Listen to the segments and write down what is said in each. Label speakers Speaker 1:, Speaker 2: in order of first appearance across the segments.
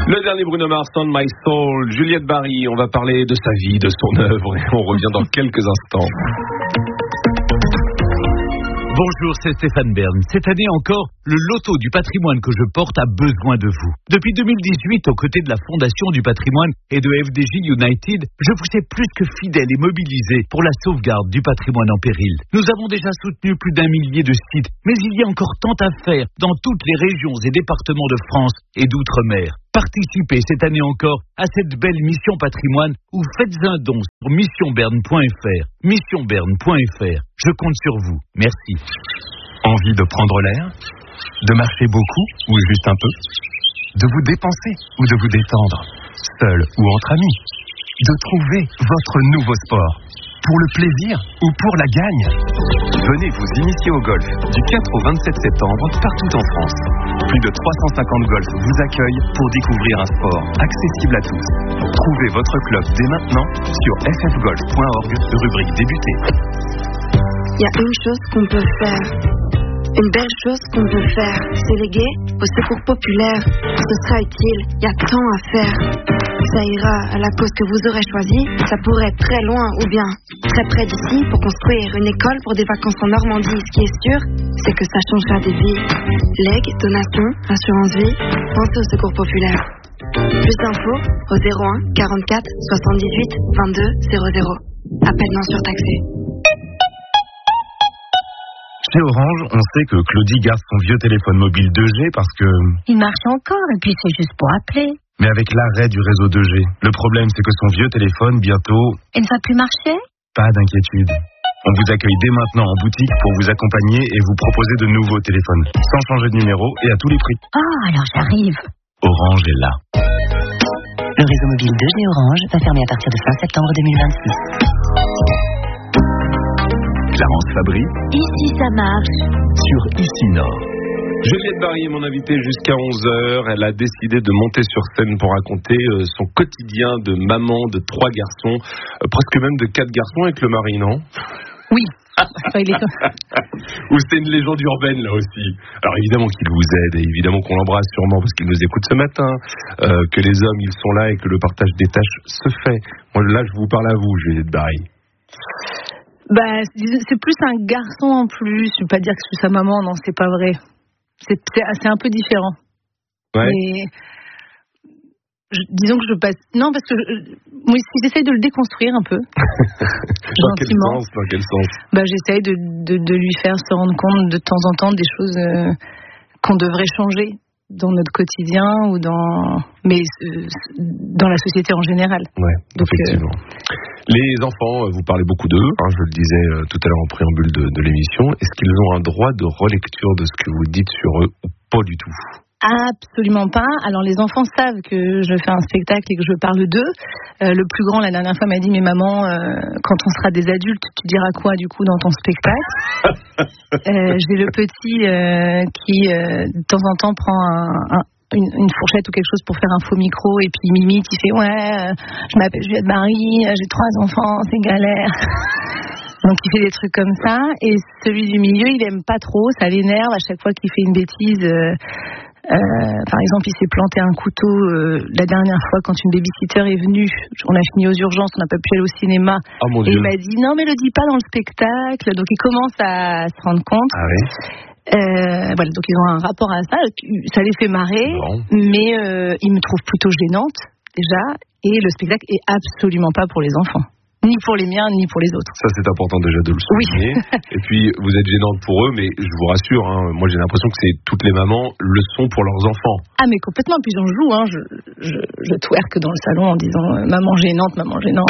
Speaker 1: Le dernier Bruno Mars, On My Soul. Juliette Barry, on va parler de sa vie, de son œuvre, et on revient dans quelques instants.
Speaker 2: Bonjour, c'est Stéphane Bern. Cette année encore, le loto du patrimoine que je porte a besoin de vous. Depuis 2018, aux côtés de la Fondation du patrimoine et de FDJ United, je vous ai plus que fidèle et mobilisé pour la sauvegarde du patrimoine en péril. Nous avons déjà soutenu plus d'1 millier de sites, mais il y a encore tant à faire dans toutes les régions et départements de France et d'outre-mer. Participez cette année encore à cette belle mission patrimoine ou faites un don sur missionberne.fr. Missionberne.fr. Je compte sur vous. Merci.
Speaker 3: Envie de prendre l'air? De marcher beaucoup ou juste un peu? De vous dépenser ou de vous détendre? Seul ou entre amis? De trouver votre nouveau sport? Pour le plaisir ou pour la gagne? Venez vous initier au golf du 4 au 27 septembre partout en France. Plus de 350 golfs vous accueillent pour découvrir un sport accessible à tous. Trouvez votre club dès maintenant sur ffgolf.org, rubrique débuter.
Speaker 4: Il y a une chose qu'on peut faire. Une belle chose qu'on peut faire, c'est léguer au secours populaire. Ce sera utile, il y a tant à faire. Ça ira à la cause que vous aurez choisie. Ça pourrait être très loin ou bien très près d'ici pour construire une école pour des vacances en Normandie. Ce qui est sûr, c'est que ça changera des vies. Legs, donations, assurance vie, pensez au secours populaire. Plus d'infos au 01 44 78 22 00. Appel non surtaxé.
Speaker 3: Chez Orange, on sait que Claudie garde son vieux téléphone mobile 2G parce que...
Speaker 5: Il marche encore et puis c'est juste pour appeler.
Speaker 3: Mais avec l'arrêt du réseau 2G, le problème c'est que son vieux téléphone, bientôt...
Speaker 5: Il ne va plus marcher?
Speaker 3: Pas d'inquiétude. On vous accueille dès maintenant en boutique pour vous accompagner et vous proposer de nouveaux téléphones, sans changer de numéro et à tous les prix.
Speaker 5: Oh, alors j'arrive.
Speaker 3: Orange est là.
Speaker 6: Le réseau mobile 2G Orange va fermer à partir de fin septembre 2026.
Speaker 3: Clarence Fabry,
Speaker 5: Ici ça marche.
Speaker 3: sur Ici Nord.
Speaker 1: Juliette Barry est mon invitée jusqu'à 11h. Elle a décidé de monter sur scène pour raconter son quotidien de maman de 3 garçons, presque même de 4 garçons avec le mari, non?
Speaker 7: Oui.
Speaker 1: Ou c'est une légende urbaine là aussi. Alors évidemment qu'il vous aide et évidemment qu'on l'embrasse sûrement parce qu'il nous écoute ce matin, que les hommes ils sont là et que le partage des tâches se fait. Moi là je vous parle à vous, Juliette Barry.
Speaker 7: Bah, c'est plus un garçon en plus. Je ne veux pas dire que je suis sa maman, non, c'est pas vrai. C'est un peu différent.
Speaker 1: Ouais.
Speaker 7: Mais disons que je passe. Non, parce que moi, j'essaye de le déconstruire un peu.
Speaker 1: Dans quel sens?
Speaker 7: Bah, j'essaye de lui faire se rendre compte de temps en temps des choses qu'on devrait changer dans notre quotidien ou dans la société en général.
Speaker 1: Ouais, donc, effectivement. Les enfants, vous parlez beaucoup d'eux, je le disais tout à l'heure en préambule de l'émission. Est-ce qu'ils ont un droit de relecture de ce que vous dites sur eux ou pas du tout?
Speaker 7: Absolument pas. Alors les enfants savent que je fais un spectacle et que je parle d'eux. Le plus grand, la dernière fois, m'a dit « Mais maman, quand on sera des adultes, tu diras quoi du coup dans ton spectacle ?» J'ai le petit qui, de temps en temps, prend une fourchette ou quelque chose pour faire un faux micro et puis il m'imite, il fait « Ouais, je m'appelle Juliette Barry, j'ai 3 enfants, c'est galère. » Donc il fait des trucs comme ça. Et celui du milieu, il aime pas trop, ça l'énerve à chaque fois qu'il fait une bêtise. Par exemple, il s'est planté un couteau la dernière fois quand une babysitter est venue. On a fini aux urgences, on n'a pas pu aller au cinéma.
Speaker 1: Oh, mon
Speaker 7: et
Speaker 1: Dieu.
Speaker 7: il m'a dit non, mais le dis pas dans le spectacle. Donc il commence à se rendre compte.
Speaker 1: Ah oui.
Speaker 7: Voilà, donc ils ont un rapport à ça. Ça les fait marrer, mais ils me trouvent plutôt gênante déjà. Et le spectacle est absolument pas pour les enfants. Ni pour les miens, ni pour les autres.
Speaker 1: Ça, c'est important déjà de le souligner. Oui. Et puis, vous êtes gênante pour eux, mais je vous rassure, moi j'ai l'impression que c'est toutes les mamans le sont pour leurs enfants.
Speaker 7: Ah, mais complètement. Puis j'en joue, je twerk dans le salon en disant maman gênante, maman gênante.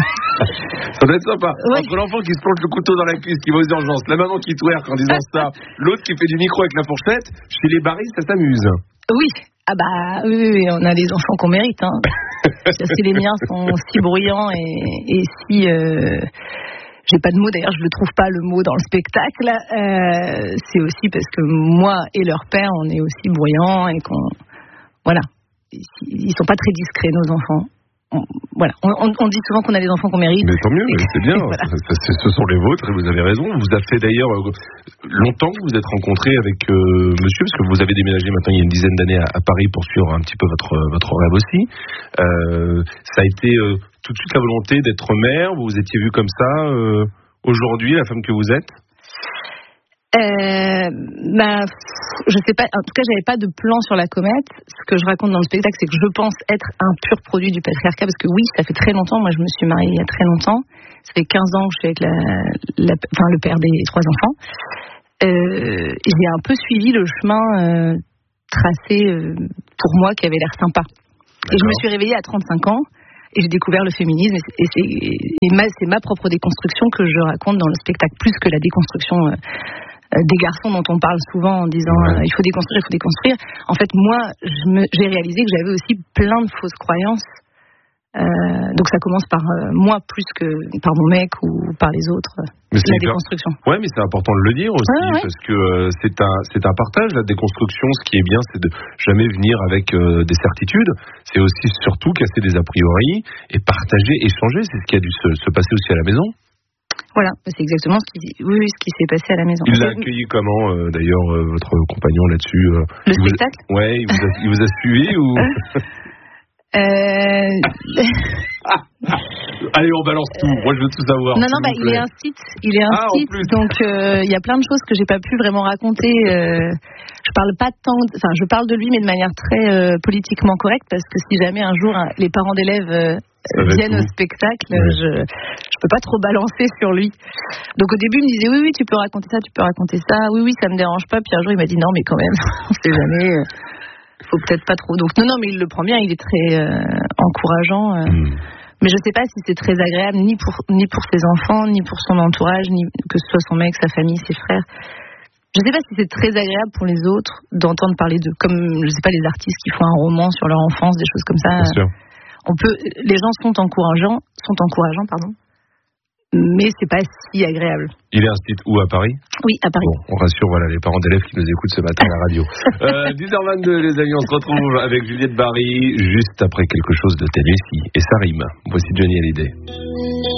Speaker 1: Ça doit être sympa.
Speaker 7: Oui.
Speaker 1: Entre l'enfant qui se plante le couteau dans la cuisse, qui va aux urgences, la maman qui twerk en disant ça, l'autre qui fait du micro avec la fourchette, chez les Barry, ça s'amuse.
Speaker 7: Oui. Ah bah oui, on a des enfants qu'on mérite. Parce que les miens sont si bruyants et si... j'ai pas de mots, d'ailleurs je ne trouve pas le mot dans le spectacle. C'est aussi parce que moi et leur père, on est aussi bruyants et qu'on... Voilà. Ils sont pas très discrets, nos enfants. voilà, on dit souvent qu'on a les enfants qu'on mérite.
Speaker 1: Mais tant mieux, c'est bien.
Speaker 7: Voilà.
Speaker 1: Ce sont les vôtres et vous avez raison. Vous a fait d'ailleurs longtemps que vous êtes rencontrés avec monsieur, parce que vous avez déménagé maintenant il y a une dizaine d'années à Paris pour suivre un petit peu votre rêve aussi. Ça a été tout de suite la volonté d'être mère. Vous vous étiez vu comme ça aujourd'hui, la femme que vous êtes?
Speaker 7: Je sais pas, en tout cas j'avais pas de plan sur la comète. Ce que je raconte dans le spectacle, c'est que je pense être un pur produit du patriarcat, parce que oui, ça fait très longtemps, moi je me suis mariée il y a très longtemps, ça fait 15 ans que je suis avec le père des 3 enfants. J'ai un peu suivi le chemin tracé pour moi qui avait l'air sympa. Et je me suis réveillée à 35 ans et j'ai découvert le féminisme, et c'est ma propre déconstruction que je raconte dans le spectacle, plus que la déconstruction des garçons dont on parle souvent en disant il faut déconstruire. En fait, moi, j'ai réalisé que j'avais aussi plein de fausses croyances. Donc ça commence par moi plus que par mon mec ou par les autres. La déconstruction.
Speaker 1: Ouais, mais c'est important de le dire aussi, parce que c'est un partage, la déconstruction. Ce qui est bien, c'est de jamais venir avec des certitudes. C'est aussi surtout casser des a priori et partager, échanger. C'est ce qui a dû se passer aussi à la maison.
Speaker 7: Voilà, c'est exactement ce qui s'est passé à la maison.
Speaker 1: Il l'a accueilli comment, d'ailleurs, votre compagnon là-dessus
Speaker 7: Le spectacle ?
Speaker 1: Ouais, il vous a suivi ou Allez, on balance tout. Moi, je veux tout savoir.
Speaker 7: Non, il est un site. Donc il y a plein de choses que j'ai pas pu vraiment raconter. Je parle de lui, mais de manière très politiquement correcte, parce que si jamais un jour les parents d'élèves viennent au spectacle, je peux pas trop balancer sur lui. Donc au début, il me disait oui, tu peux raconter ça. Oui, ça me dérange pas. Puis un jour, il m'a dit non, mais quand même, on sait jamais. Faut peut-être pas trop. Donc non, mais il le prend bien. Il est très encourageant. Mais je sais pas si c'est très agréable ni pour ses enfants, ni pour son entourage, ni que ce soit son mec, sa famille, ses frères. Je sais pas si c'est très agréable pour les autres d'entendre parler d'eux, comme je sais pas les artistes qui font un roman sur leur enfance, des choses comme ça.
Speaker 1: Bien sûr.
Speaker 7: Les gens sont encourageants, mais c'est pas si agréable.
Speaker 1: Il est un site où, à Paris ?
Speaker 7: Oui, à Paris.
Speaker 1: Bon, on rassure les parents d'élèves qui nous écoutent ce matin à la radio. 10h22 les amis, on se retrouve avec Juliette Barry juste après quelque chose de Tennessee. Et ça rime. Voici Johnny Hallyday.